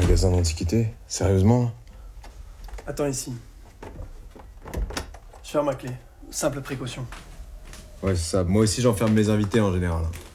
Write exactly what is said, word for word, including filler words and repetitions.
magasin d'antiquités? Sérieusement? Attends ici. Je ferme ma clé. Simple précaution. Ouais, c'est ça. Moi aussi, j'enferme mes invités en général.